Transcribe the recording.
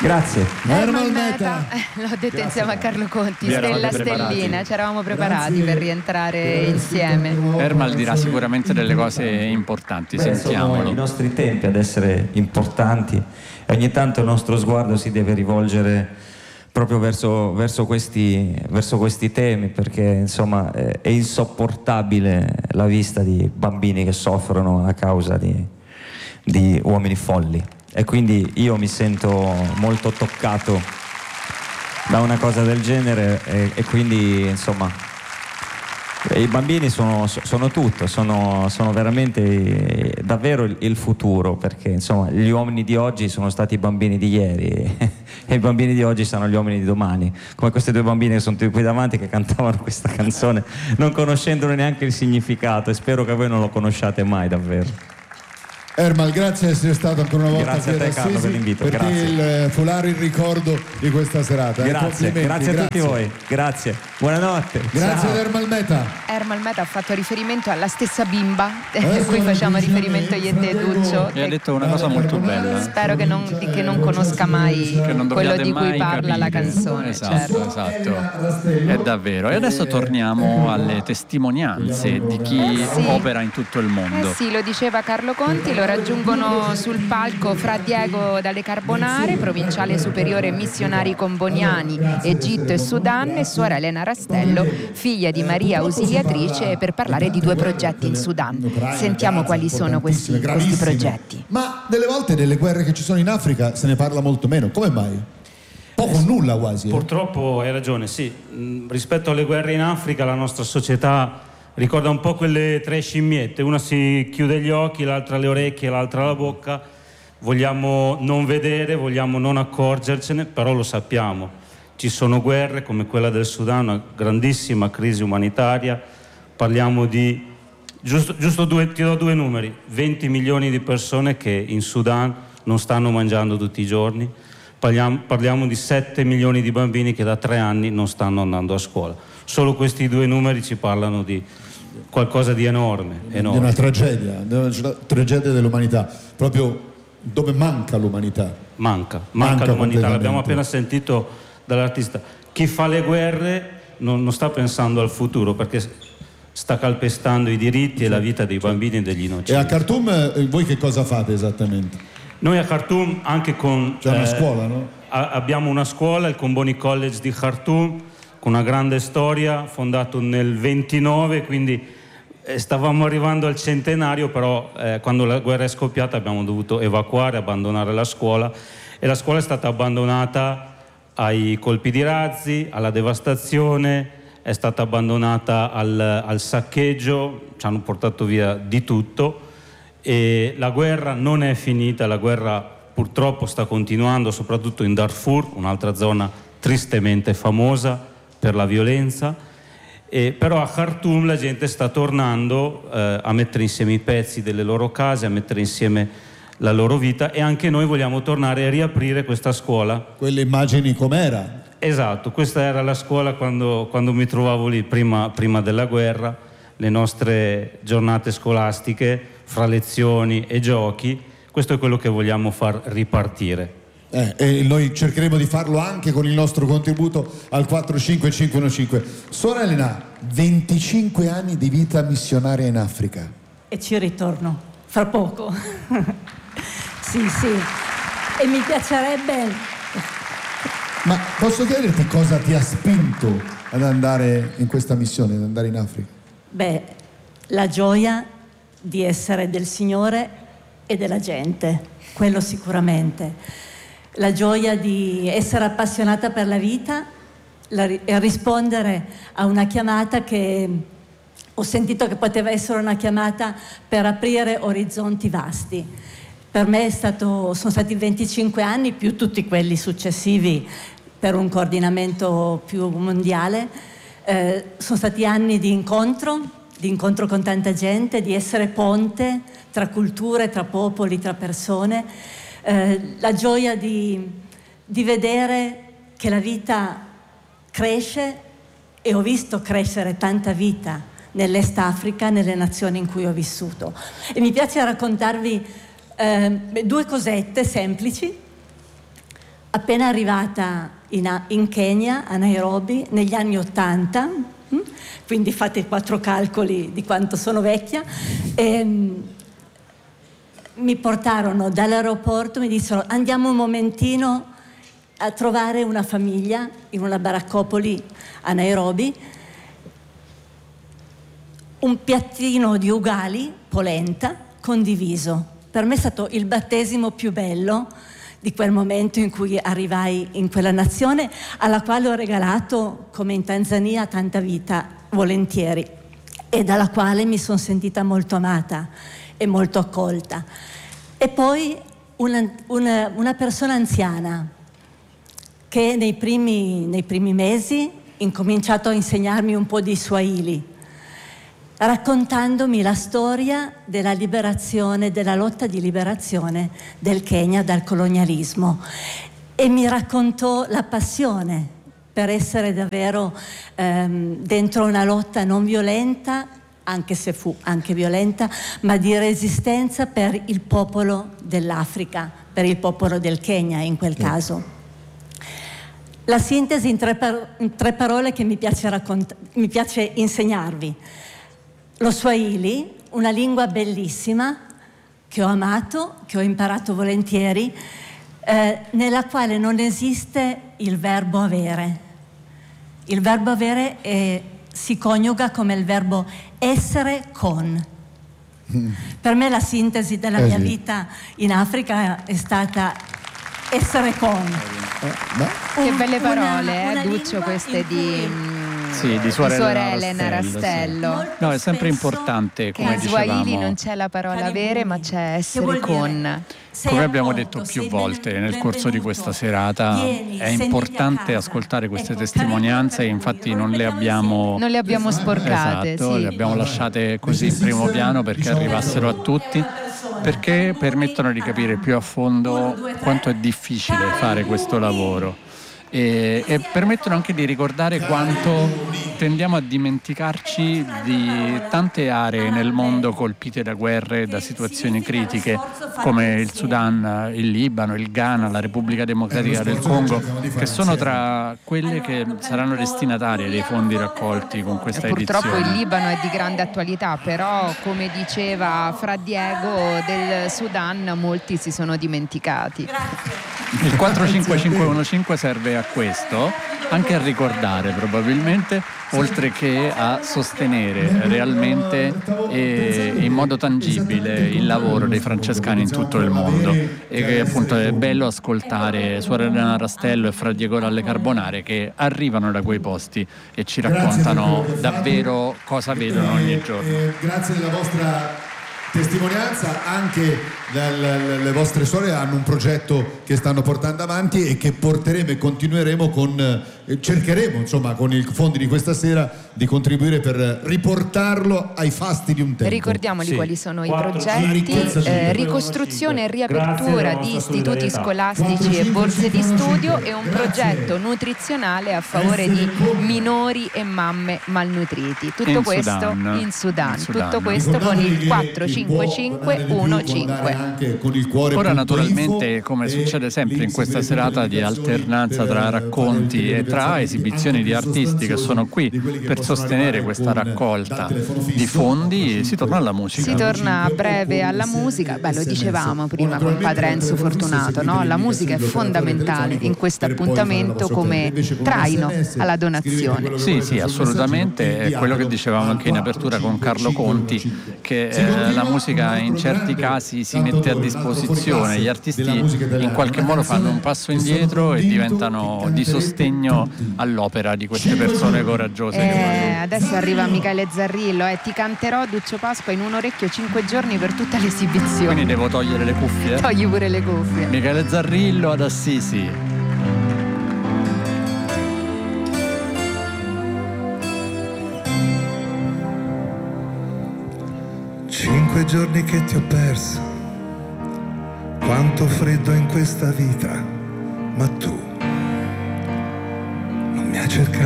Grazie. Ermal Meta. L'ho detto insieme a Carlo Conti, Vi Stella eravate preparati. Stellina, ci eravamo preparati per rientrare insieme. Ermal dirà sicuramente delle cose importanti, Sono i sentiamolo. nostri tempi ad essere importanti e ogni tanto il nostro sguardo si deve rivolgere proprio verso questi temi, perché insomma è insopportabile la vista di bambini che soffrono a causa di uomini folli, e quindi io mi sento molto toccato da una cosa del genere e quindi insomma i bambini sono tutto, sono veramente davvero il futuro, perché insomma gli uomini di oggi sono stati i bambini di ieri e i bambini di oggi saranno gli uomini di domani, come questi due bambini che sono qui davanti, che cantavano questa canzone non conoscendone neanche il significato, e spero che voi non lo conosciate mai davvero. Ermal, grazie di essere stato ancora una volta Grazie qui a te, ad Carlo, Assisi, per l'invito. per te Grazie. il foulard in ricordo di questa serata. Grazie, grazie a tutti voi, grazie, buonanotte. Grazie Ciao. ad Ermal Meta. Ermal Meta ha fatto riferimento alla stessa bimba a cui facciamo riferimento io e te, Duccio. E ha detto una cosa molto bella. Spero che non conosca mai Che non quello dobbiate di cui mai parla la capire. canzone. Esatto, Certo. È davvero. E adesso torniamo alle testimonianze di chi opera in tutto il mondo. Sì, lo diceva Carlo Conti, lo raggiungono sul palco Fra Diego dalle Carbonare, provinciale superiore missionari comboniani, Egitto e Sudan, e suora Elena Rastello, figlia di Maria Ausiliatrice, per parlare di due progetti in Sudan. Sentiamo quali sono questi progetti. Ma delle volte delle guerre che ci sono in Africa se ne parla molto meno, come mai? Poco o nulla quasi. Purtroppo hai ragione, sì. Rispetto alle guerre in Africa la nostra società ricorda un po' quelle tre scimmiette, una si chiude gli occhi, l'altra le orecchie, l'altra la bocca. Vogliamo non vedere, vogliamo non accorgercene, però lo sappiamo. Ci sono guerre come quella del Sudan, una grandissima crisi umanitaria. Parliamo di, ti do due numeri, 20 milioni di persone che in Sudan non stanno mangiando tutti i giorni. Parliamo di 7 milioni di bambini che da 3 anni non stanno andando a scuola. Solo questi due numeri ci parlano di qualcosa di enorme. Di una tragedia dell'umanità, proprio dove manca l'umanità. Manca l'umanità, completamente. l'abbiamo appena sentito dall'artista. Chi fa le guerre non sta pensando al futuro, perché sta calpestando i diritti e la vita dei bambini e degli innocenti. E a Khartoum voi che cosa fate esattamente? Noi a Khartoum anche con... C'è una scuola, no? Abbiamo una scuola, il Comboni College di Khartoum, con una grande storia, fondato nel 29, quindi stavamo arrivando al centenario, però quando la guerra è scoppiata abbiamo dovuto evacuare, abbandonare la scuola, e la scuola è stata abbandonata ai colpi di razzi, alla devastazione, è stata abbandonata al saccheggio, ci hanno portato via di tutto, e la guerra non è finita, la guerra purtroppo sta continuando, soprattutto in Darfur, un'altra zona tristemente famosa per la violenza, però a Khartoum la gente sta tornando a mettere insieme i pezzi delle loro case, a mettere insieme la loro vita, e anche noi vogliamo tornare a riaprire questa scuola. Quelle immagini com'era? Esatto, questa era la scuola quando mi trovavo lì prima della guerra, le nostre giornate scolastiche fra lezioni e giochi. Questo è quello che vogliamo far ripartire. E noi cercheremo di farlo anche con il nostro contributo al 45515. Suora Elena, 25 anni di vita missionaria in Africa. E ci ritorno fra poco. Sì, e mi piacerebbe... Ma posso chiederti cosa ti ha spinto ad andare in questa missione, ad andare in Africa? Beh, la gioia di essere del Signore e della gente, quello sicuramente. La gioia di essere appassionata per la vita e rispondere a una chiamata che ho sentito che poteva essere una chiamata per aprire orizzonti vasti. Per me sono stati 25 anni più tutti quelli successivi per un coordinamento più mondiale. Sono stati anni di incontro con tanta gente, di essere ponte tra culture, tra popoli, tra persone. La gioia di vedere che la vita cresce, e ho visto crescere tanta vita nell'Est Africa, nelle nazioni in cui ho vissuto. E mi piace raccontarvi due cosette semplici. appena arrivata in Kenya, a Nairobi, negli anni '80, quindi fate 4 calcoli di quanto sono vecchia, mi portarono dall'aeroporto, mi dissero: andiamo un momentino a trovare una famiglia in una baraccopoli a Nairobi, un piattino di ugali, polenta, condiviso. Per me è stato il battesimo più bello di quel momento in cui arrivai in quella nazione, alla quale ho regalato, come in Tanzania, tanta vita, volentieri, e dalla quale mi sono sentita molto amata e molto accolta. E poi una persona anziana che nei primi mesi ha incominciato a insegnarmi un po' di Swahili, raccontandomi la storia della liberazione, della lotta di liberazione del Kenya dal colonialismo, e mi raccontò la passione per essere davvero dentro una lotta non violenta, anche se fu anche violenta, ma di resistenza per il popolo dell'Africa, per il popolo del Kenya in quel caso. La sintesi in tre parole che mi piace insegnarvi: lo Swahili, una lingua bellissima che ho amato, che ho imparato volentieri, nella quale non esiste il verbo avere. Il verbo avere si coniuga come il verbo essere con. Per me la sintesi della mia vita in Africa è stata essere con. Che belle parole, Duccio, queste di Suor Elena Rastello. No, è sempre importante, come in Swahili dicevamo. non c'è la parola avere, ma c'è essere con. Come abbiamo detto più volte nel corso di questa serata, è importante ascoltare queste testimonianze, e infatti non le abbiamo sporcate. Esatto, le abbiamo lasciate così in primo piano perché arrivassero a tutti, perché permettono di capire più a fondo quanto è difficile fare questo lavoro. E permettono anche di ricordare quanto tendiamo a dimenticarci di tante aree nel mondo colpite da guerre, da situazioni critiche, come il Sudan, il Libano, il Ghana, la Repubblica Democratica del Congo, che sono tra quelle che saranno destinatarie dei fondi raccolti con questa edizione. Purtroppo il Libano è di grande attualità, però come diceva Fra Diego, del Sudan molti si sono dimenticati. Il 45515 serve a questo, anche a ricordare probabilmente, oltre che a sostenere realmente e in modo tangibile il lavoro dei francescani in tutto il mondo, e che appunto è bello ascoltare Suor Elena Rastello e Fra Diego Dalle Carbonare, che arrivano da quei posti e ci raccontano davvero cosa vedono ogni giorno. Grazie della vostra testimonianza. Anche le vostre sorelle hanno un progetto che stanno portando avanti e che porteremo e continueremo cercheremo insomma con i fondi di questa sera di contribuire per riportarlo ai fasti di un tempo. Ricordiamoli quali sono i progetti: ricostruzione e riapertura di istituti scolastici e borse di studio, e un progetto nutrizionale a favore di minori e mamme malnutriti. Tutto questo in Sudan. Tutto questo con il 45515. Ora naturalmente, come succede sempre in questa serata di alternanza tra racconti e tra esibizioni di artisti che sono qui per sostenere questa raccolta di fondi, si torna alla musica. Si torna a breve alla musica. Beh, lo dicevamo prima con padre Enzo Fortunato, no? La musica è fondamentale in questo appuntamento come traino alla donazione. Sì, assolutamente. È quello che dicevamo anche in apertura con Carlo Conti, che la musica in certi casi si mette a disposizione, gli artisti in qualche modo fanno un passo indietro e diventano di sostegno all'opera di queste persone coraggiose. Adesso arriva Michele Zarrillo, ti canterò, Duccio Pasqua, in un orecchio 5 giorni per tutta l'esibizione. Quindi devo togliere le cuffie? Togli pure le cuffie. Michele Zarrillo ad Assisi. Cinque giorni che ti ho perso, quanto freddo in questa vita, ma tu non mi hai cercato.